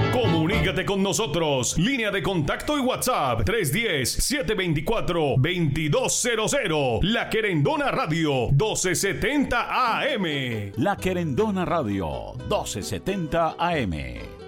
Comunícate con nosotros. Línea de contacto y WhatsApp 310-724-2200. La Querendona Radio 1270 AM. La Querendona Radio 1270 AM.